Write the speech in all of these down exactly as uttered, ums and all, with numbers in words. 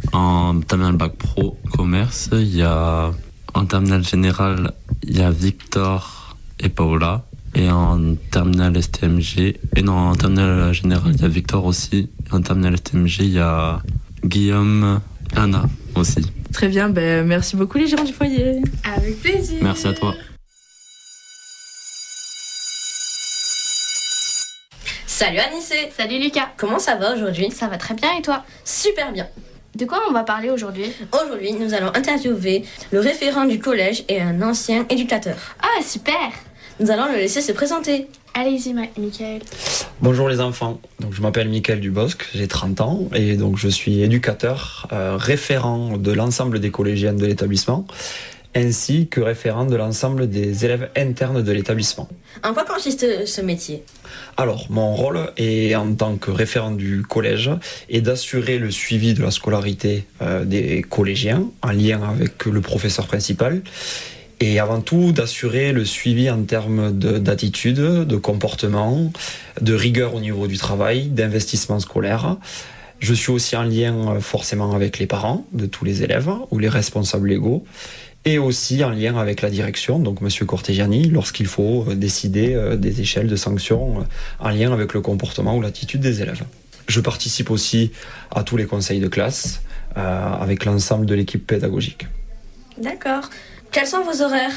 En terminale bac pro commerce, il y a en terminale générale, il y a Victor et Paola. Et en terminale S T M G, et non, en terminale générale, il y a Victor aussi. Et en terminale S T M G, il y a Guillaume et Anna aussi. Très bien, ben, merci beaucoup les gens du foyer. Avec plaisir. Merci à toi. Salut Anissé. Salut Lucas. Comment ça va aujourd'hui? Ça va très bien et toi? Super bien. De quoi on va parler aujourd'hui? Aujourd'hui, nous allons interviewer le référent du collège et un ancien éducateur. Ah, super. Nous allons le laisser se présenter. Allez-y, Ma- Mickaël. Bonjour les enfants, donc, je m'appelle Mickaël Dubosc, j'ai trente ans et donc je suis éducateur, euh, référent de l'ensemble des collégiennes de l'établissement ainsi que référent de l'ensemble des élèves internes de l'établissement. En quoi consiste ce métier? Alors, mon rôle est en tant que référent du collège est d'assurer le suivi de la scolarité euh, des collégiens en lien avec le professeur principal. Et avant tout, d'assurer le suivi en termes de, d'attitude, de comportement, de rigueur au niveau du travail, d'investissement scolaire. Je suis aussi en lien forcément avec les parents de tous les élèves ou les responsables légaux et aussi en lien avec la direction, donc Monsieur Cortegiani, lorsqu'il faut décider des échelles de sanctions en lien avec le comportement ou l'attitude des élèves. Je participe aussi à tous les conseils de classe euh, avec l'ensemble de l'équipe pédagogique. D'accord. Quels sont vos horaires?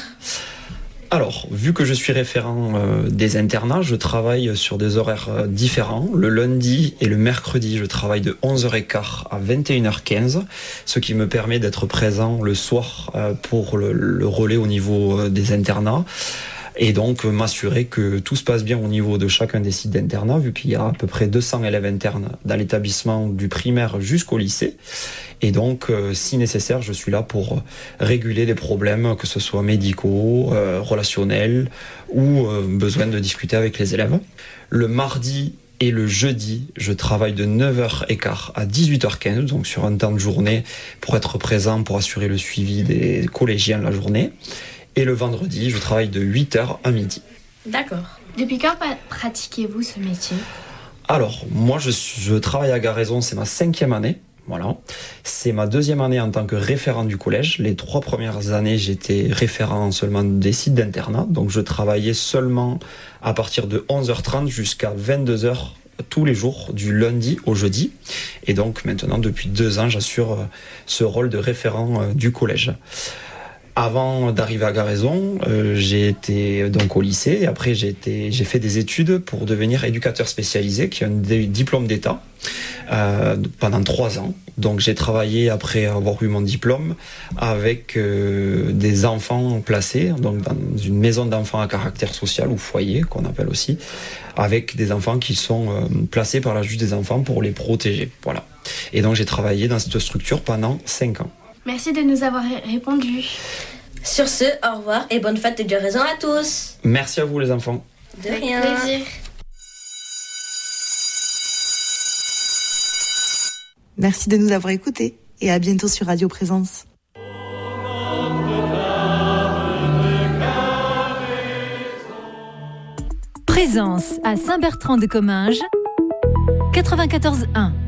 Alors, vu que je suis référent euh, des internats, je travaille sur des horaires euh, différents. Le lundi et le mercredi, je travaille de onze heures quinze à vingt et une heures quinze, ce qui me permet d'être présent le soir euh, pour le, le relais au niveau euh, des internats. Et donc euh, m'assurer que tout se passe bien au niveau de chacun des sites d'internat, vu qu'il y a à peu près deux cents élèves internes dans l'établissement du primaire jusqu'au lycée. Et donc, euh, si nécessaire, je suis là pour réguler des problèmes, que ce soit médicaux, euh, relationnels ou euh, besoin de discuter avec les élèves. Le mardi et le jeudi, je travaille de neuf heures quinze à dix-huit heures quinze, donc sur un temps de journée pour être présent, pour assurer le suivi des collégiens la journée. Et le vendredi, je travaille de huit heures à midi. D'accord. Depuis quand pa- pratiquez-vous ce métier? Alors, moi, je, je travaille à Garaison, c'est ma cinquième année. Voilà. C'est ma deuxième année en tant que référent du collège. Les trois premières années, j'étais référent seulement des sites d'internat. Donc, je travaillais seulement à partir de onze heures trente jusqu'à vingt-deux heures tous les jours, du lundi au jeudi. Et donc, maintenant, depuis deux ans, j'assure ce rôle de référent du collège. Avant d'arriver à Garaison, euh, j'ai été donc au lycée et après j'ai été, j'ai fait des études pour devenir éducateur spécialisé, qui est un d- diplôme d'État, euh, pendant trois ans. Donc j'ai travaillé après avoir eu mon diplôme avec euh, des enfants placés, donc dans une maison d'enfants à caractère social ou foyer qu'on appelle aussi, avec des enfants qui sont euh, placés par la juge des enfants pour les protéger. Voilà. Et donc j'ai travaillé dans cette structure pendant cinq ans. Merci de nous avoir ré- répondu. Sur ce, au revoir et bonne fête de Garaison à tous. Merci à vous les enfants. De Avec rien. plaisir. Merci de nous avoir écoutés et à bientôt sur Radio Présence. Présence à Saint-Bertrand-de-Comminges, quatre-vingt-quatorze un.